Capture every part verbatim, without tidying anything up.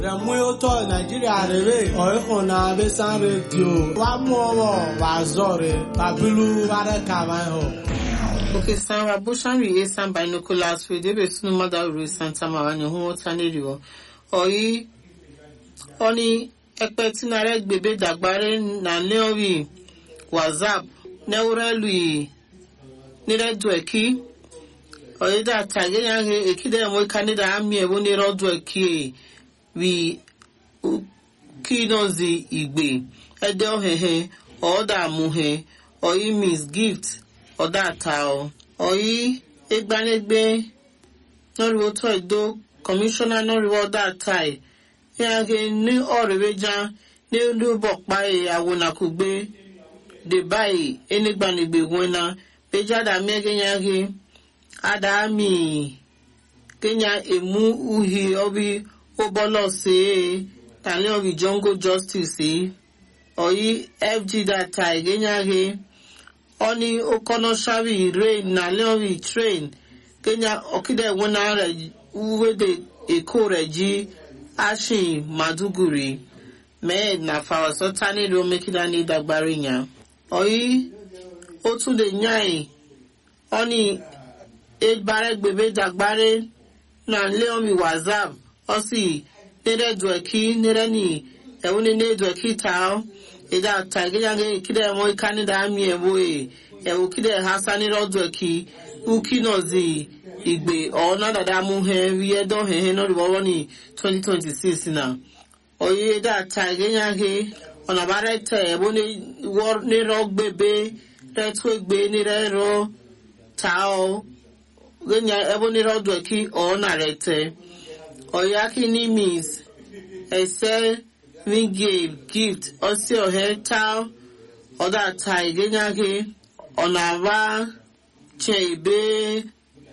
Remuyoto Nigeria rebe oikona besan radio wa muowo wa zore babilu ware kamaho. Okay, Sam Rabushan we Sam binoculars we debe sunu mother we Santa Marani hu taneriwo. Oyi oni ekpeti na reg bebe dagbare na leowi WhatsApp neurelu ni redu eki. Oyi da tage yange ekide mo kanida ami e woni rodu eki we kinozi igbe ede ohehe oda muhe oyi miss gift oda tao oyi egbanegbe noriwo to edo commissioner noriwo oda tai yange ni oreweja ni lubopa e awonakugbe de bai enigbanegbe wena pejada mege yange adami kenya emu uhi obi obolo se tani obi jungle justice oyi F G data igenya he oni okono shawi rain na leowi train kenya okide wona re uwede ekoreji ashi maduguri me na fawa so tani ro mekida ni dagbarinya oyi otunde nyai oni egbare gbebe dagbare na leowi WhatsApp osi nere dweki nere ni ewuni ne dweki tao ida tage yange kide mo kanida ami ewo e ewo kide hasani ro dweki ukinozi igbe ona dada mu he wie do he no riwo ni twenty twenty-six na oye da tage yange ona barete ewo ni wor ni ro gbebe retwe gbe ni re ro tao genya ewo ni ro dweki ona rete oyaki ni means ese we give gift osi ohe tao oda tai genyake onava chebe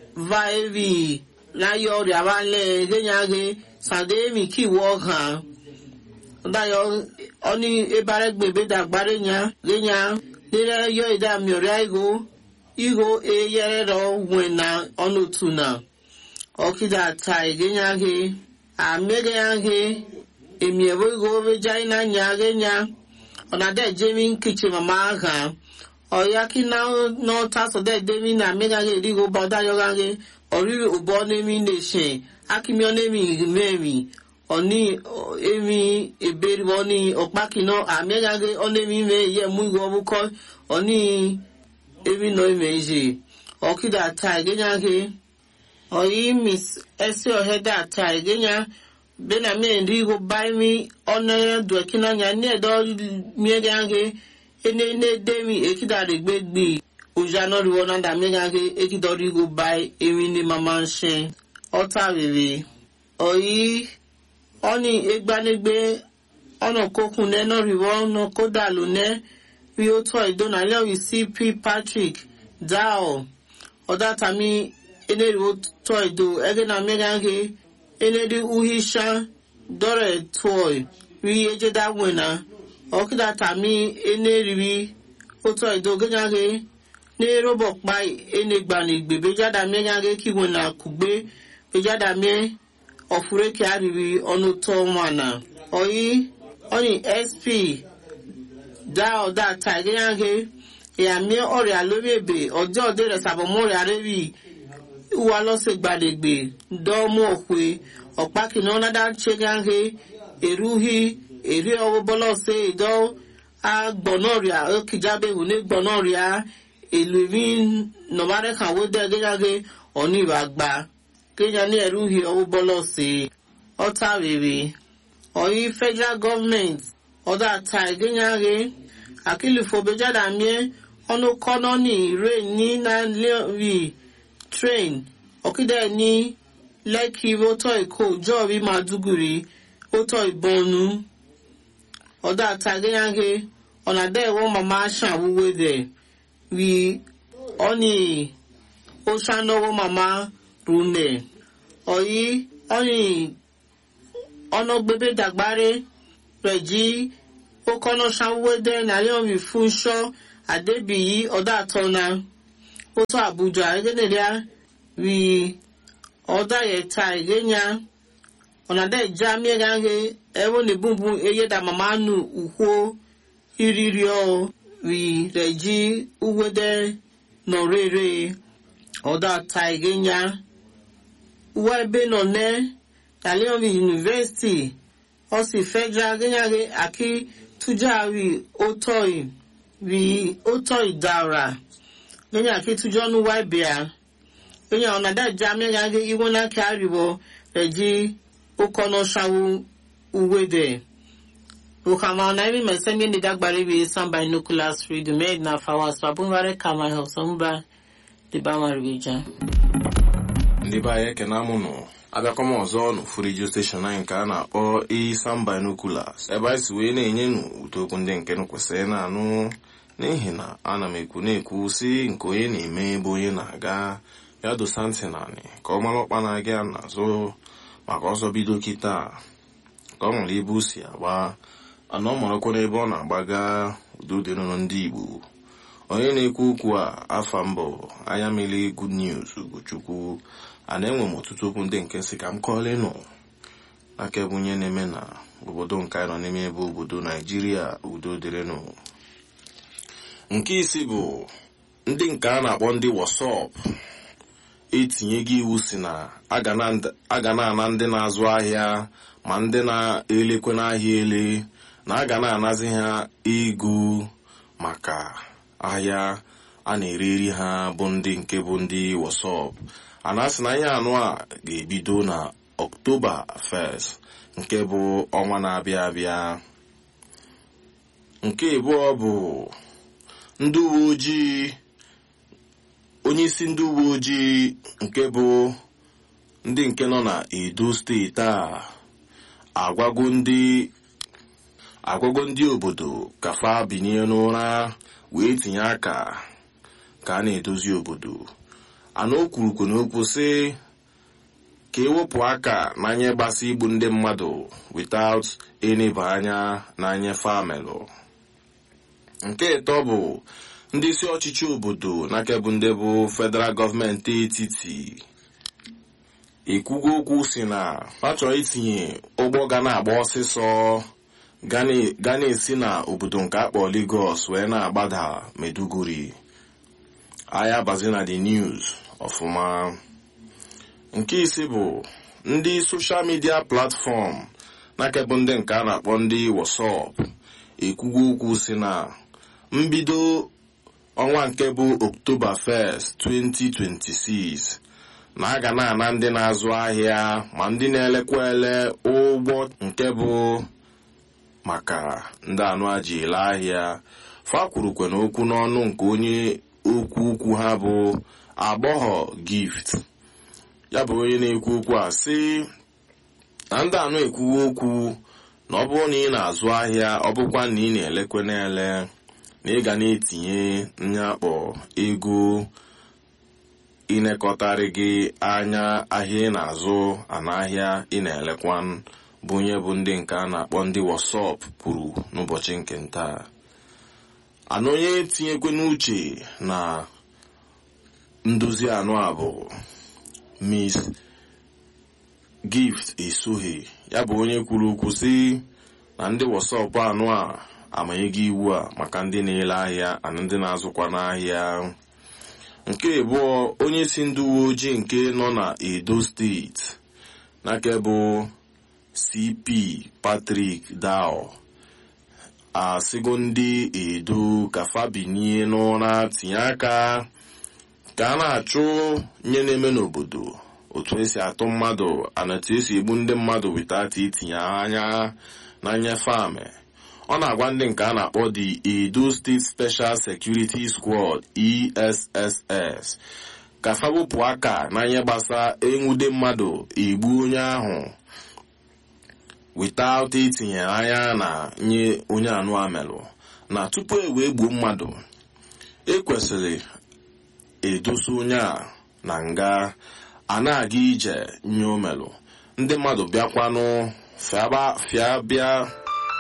vaivi na yori avale genyake sademi ki wokan oda yo oni ebare gbebe dagbare nya genya dire yo ida mi ori igo igo e yere ro wena onotuna okida tai genyake amege yanke emiewo go vagina nyage nya onade jemi kitchen mama ha oyaki na no taso de demi na mega ge digo boda yogange ori ubo nemi nation akimi onemi memi oni emi eberi oni opaki no amega ge onemi me ye mu go buko oni emi no meje okida tai genyake oyi miss esi oheda tai genya bena me ndi go buy me ona do kina nya ne do mi gange ene ne demi ekida de gbegbe oja no ri wona da mi gange ekida ri go buy emi ni mama nse ota wewe oyi oni egbanegbe ona kokun ne no ri wona koda lo ne wi o to idona le wi C P Patrick Dao oda tami eneri to ido egena megange enedi uhisha dore toy wi ejeda wena okida tami eneri wi oto ido genyage ne robo pa enegbani gbebe jada megange ki wena kugbe bejada me ofure ki ariwi onu to mana oyi oni S P da oda ta genyage ya mi ore alobebe ojo de re sabomore arewi uwa lo se gbadegbe do mo okwe opaki no na da chegange eruhi eri owo bolo se do agbonoria okijabe hu gbonoria eluvin no mare kan wo de gegange oni bagba kenya ni eruhi owo bolo se ota wewe oyi federal government oda tai gegange akili fobejada mie onu kono ni re ni na lewi train okide ni leki voto eko jobi maduguri oto ibonu oda tage yange ona de wo mama sha wuwe de wi oni o sha no wo mama rune oyi oni ono gbebe dagbare reji o kono sha wuwe de na le wi funso adebiyi oda tona oto Abuja egeneria wi oda yeta egenya onade jamie gange ewo ne bumbu eye da mama nu ukwo iririo wi reji uwede no rere oda taigenya uwe be no ne talion wi university osi federal genya ge aki tuja wi otoi wi otoi dara genya aki tuja nu wa bia genya onada jamie gange iwona karibo reji ukono shawu uwede ukama na imi mesenge ni dagbari bi some binoculars read made na fawa sabun ware kama ho somba di ba marija ndị ba ya ekene amụnụ abịakwa m ọzọ n'ofu redio steshọn anyị nke a na-akpọ Isam Binoculars ebe anyị si wee na-enye nụ ụtọ okwu ndị nke kwesịrị na-anụ n'ihi na ana m ekwu na-ekwu si nke onye na-eme ebe onye na-aga ya dosa ntị naanị ka ọ mara ọkpa na-aga ya n'azụ maka ọzọ bido kịta ka ọ nwere ebe o si agba ana ọ marakwa n'ebe ọ na-agbaga udo dị n'ụlọ ndị Igbo onye na-ekwu okwu a afa mbụ anya mmiri Good News Ugochukwu a na-enwe m ọtụtụ okwu ndị nke si ka m kọọla ịnụ aka ebe onye na-eme na obodo nke anyị nọ n'ime ebe obodo Naijiria udo dịrịnụ. Nke isi bụ ndị nke a na-akpọ ndị WhatsApp etinye gị iwu si na aga na-ana ndị na-azụ ahịa ma ndị na-elekwe n'ahịa ele na aga na-anazi ha ego maka ahịa a na-ereri ha bụ ndị nke bụ ndị WhatsApp. A na-asị na ihe anụ a ga-ebido na October first nke bụ ọnwa na-abịa abịa. Nke abụọ bụ ndị uwe ojii onye isi ndị uwe ojii nke bụ ndị nke nọ na Edo steeti a agwago ndị agwago ndị obodo ka fa binye n'ụra wee tinye aka ka a na-edozi obodo. Ana o kwurukwu n'okwu sị ka ewepụ aka n'anya gbasa igbu ndị mmadụ without eneba anya n'anya famelụ. Nke ịtọ bụ ndị isi ọchịchị obodo n'aka bụ ndị bụ federal gọọmenti etiti ekwugo okwu si na ha chọrọ itinye ụgbọ ga na-agba ọsịsọ ga na-esi na obodo nke akpọ Lagos wee na-agbada Maiduguri. Aya bazi na the news ọfụma. Nke isi bụ ndị social media platform n'aka bụ ndị nke a na-akpọ ndị WhatsApp ekwugo okwu si na mbido ọnwa nke bụ October first twenty twenty-six na aga na-ana ndị na-azụ ahịa ma ndị na-elekwa ele ụgbọ nke bụ maka ndị anụ aji ele ahịa. Fa kwurukwe n'okwu n'ọnụ nke onye okwu ukwu ha bụ Agbọghọ Gift, ya bụ onye na-ekwu okwu a sị na ndị anụ ekwuwe okwu na ọ bụrụ na ị na-azụ ahịa ọ bụkwa na ị na-elekwe na-ele na ị ga na-etinye nyakpọ ego ịnekọtarị gị anya ahịa ị na-azụ ana ahịa ị na-elekwa bụ onye bụ ndị nke a na-akpọ ndị WhatsApp kwuru n'ụbọchị nke nta. Ana onye tinyekwe n'uche na ndozi anụ a bụ Miss Gift Esohe, ya bụ onye kwuru okwu sị na ndị WhatsApp anụ a amanyeghị iwu a maka ndị na-ele ahịa na ndị na-azụkwa n'ahịa. Nke abụọ onye si ndị uwe ojii nke nọ na Edo steeti n'aka bụ C P Patrick Dao asịgo ndị Edo ka fa binye n'ụra tinye aka ka a na-achụ nye na-eme n'obodo otu esi atụ mmadụ anatu esi egbu ndị mmadụ without itinye anya n'anya fame. Ọ na-agwa ndị nke a na-akpọ the Edo State Special Security Squad E S S S ka fa wepụ aka n'anya gbasa enwude mmadụ egbu onye ahụ without itinye anya na nye onye anụ amelụ na tupu e wee gbuo mmadụ ekwesịrị edosa onye a na nga a na-aga ije nye omelụ ndị mmadụ bịakwanụ fịa bịa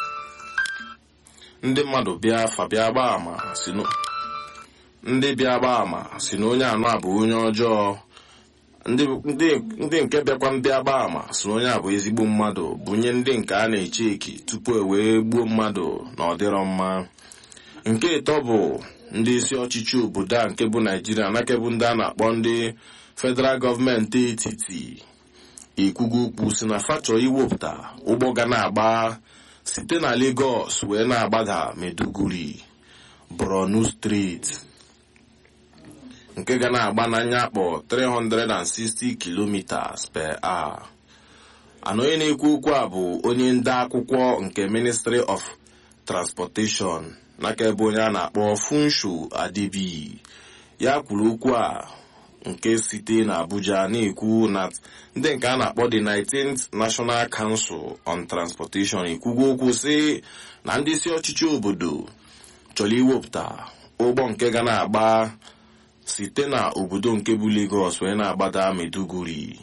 ndị mmadụ bịa fa bịa gbaa ama si ndị bịa gbaa ama si na onye anụ a bụ onye ọjọọ ndị nke bịakwa ndị agba ama so onye a bụ ezigbo mmadụ bunye ndị nke a na-eche eki tupu e wee gbuo mmadụ na ọ dịrọ mma. Nke ịtọ bụ ndị isi ọchịchị obodo a nke bụ Naijiria na bụ ndị a na-akpọ ndị federal gọọmenti etiti ekwugo okwu si na fa chọrọ iwepụta ụgbọ ga na-agba site na Lagos wee na-agbada Maiduguri, Borno steeti, nke ga na-agba n'anya akpọ three hundred sixty kilometers per hour. Ana onye na-ekwu okwu a bụ onye nde akwụkwọ nke Ministry of Transportation n'aka ebe onye a na-akpọ Funsho Adebi ya kwuru okwu a nke site na Abuja na-ekwu na ndị nke a na-akpọ the nineteenth National Council on Transportation ekwugo okwu sị na ndị isi ọchịchị obodo chọrọ iwepụta ụgbọ nke ga na-agba site na obodo nke bụ Lagos wee na-agbada Maiduguri.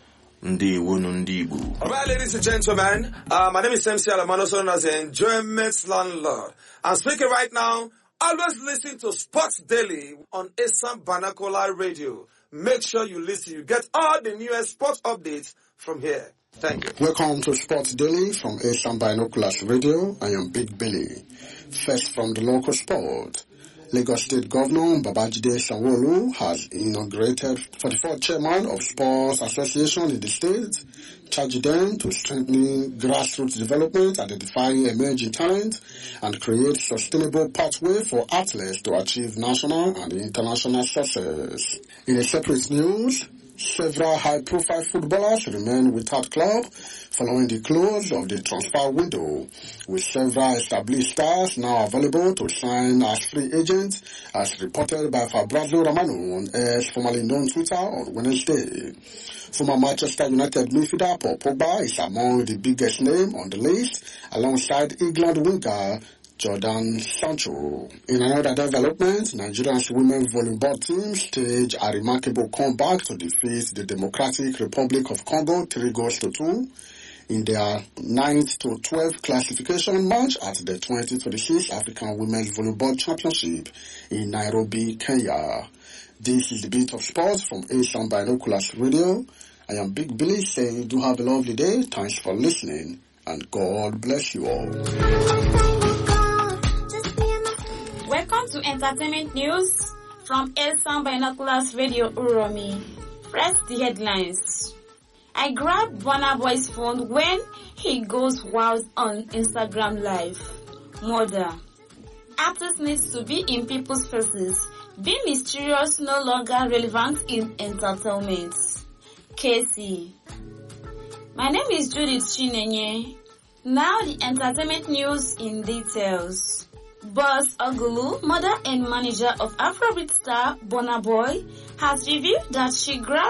Ndị ewonu ndị Igbo. All right, ladies and gentlemen, uh, my name is M C Alamano, known as the Enjoyment Landlord. I'm speaking right now. Always listen to Sports Daily on Asam Banakola Radio. Make sure you listen. You get all the newest sports updates from here. Thank you. Welcome to Sports Daily from Asam Binoculars Radio. I am Big Billy. First from the local sport. Lagos State Governor Babajide Sanwo-Olu has inaugurated forty-fourth chairman of Sports Association in the state, charging them to strengthen grassroots development, identifying emerging talent, and create sustainable pathway for athletes to achieve national and international success. In a separate news, several high-profile footballers remain without club following the close of the transfer window, with several established stars now available to sign as free agents, as reported by Fabrizio Romano on X, formerly known Twitter, on Wednesday. Former Manchester United midfielder Paul Pogba is among the biggest name on the list, alongside England winger Jordan Sancho. In another development, Nigeria's women's volleyball team staged a remarkable comeback to defeat the Democratic Republic of Congo three goals to two in their ninth to twelfth classification match at the twenty twenty-six African Women's Volleyball Championship in Nairobi, Kenya. This is the Beat of Sports from Asian Binoculars Radio. I am Big Billy saying do have a lovely day. Thanks for listening and God bless you all. Welcome to Entertainment News from Asian Binoculars Radio Uromi. Press the headlines. I grabbed Burna Boy's phone when he goes wild on Instagram Live. Murder. Artists need to be in people's faces. Being mysterious no longer relevant in entertainment. Casey. My name is Judith Chinenye. Now the entertainment news in details. Boss Ogulu, mother and manager of Afrobeat star Burna Boy, has revealed that she grabbed